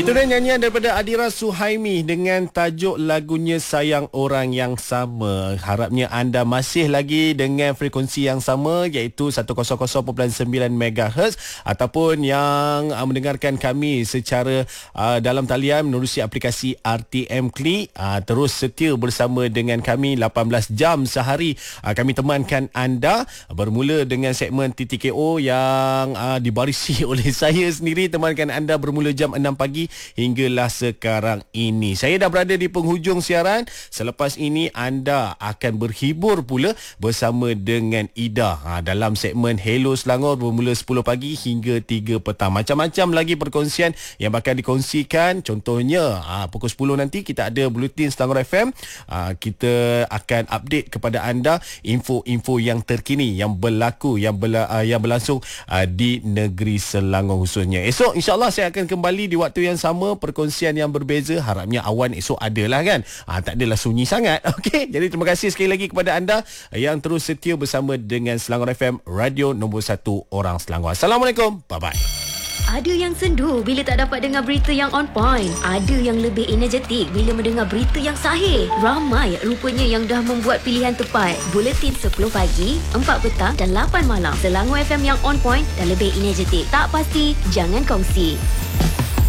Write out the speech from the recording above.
Itu dia nyanyian daripada Adira Suhaimi dengan tajuk lagunya Sayang Orang Yang Sama. Harapnya anda masih lagi dengan frekuensi yang sama, iaitu 100.9 MHz, ataupun yang mendengarkan kami secara dalam talian menerusi aplikasi RTM Klik. Terus setia bersama dengan kami 18 jam sehari. Kami temankan anda bermula dengan segmen TTKO yang dibarisi oleh saya sendiri, temankan anda bermula jam 6 pagi hinggalah sekarang ini. Saya dah berada di penghujung siaran. Selepas ini anda akan berhibur pula bersama dengan Ida dalam segmen Hello Selangor bermula 10 pagi hingga 3 petang. Macam-macam lagi perkongsian yang bakal dikongsikan. Contohnya pukul 10 nanti kita ada Bulletin Selangor FM. Kita akan update kepada anda info-info yang terkini yang berlaku, yang berlangsung di negeri Selangor khususnya. Esok insyaAllah saya akan kembali di waktu yang sama, perkongsian yang berbeza. Harapnya awan esok adalah kan, tak adalah sunyi sangat. Okey, jadi terima kasih sekali lagi kepada anda yang terus setia bersama dengan Selangor FM, radio nombor 1 orang Selangor. Assalamualaikum, bye bye. Ada yang sendu bila tak dapat dengar berita yang on point. Ada yang lebih energetik bila mendengar berita yang sahih. Ramai rupanya yang dah membuat pilihan tepat. Buletin 10 pagi, 4 petang dan 8 malam. Selangor FM yang on point dan lebih energetik. Tak pasti, jangan kongsi.